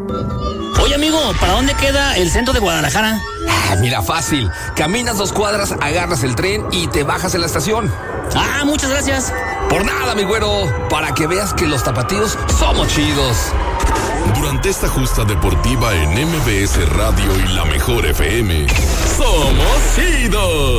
Oye, amigo, ¿para dónde queda el centro de Guadalajara? Mira, fácil. Caminas 2 cuadras, agarras el tren y te bajas en la estación. Muchas gracias. Por nada, mi güero. Para que veas que los tapatíos somos chidos. Durante esta justa deportiva en MBS Radio y La Mejor FM, somos chidos.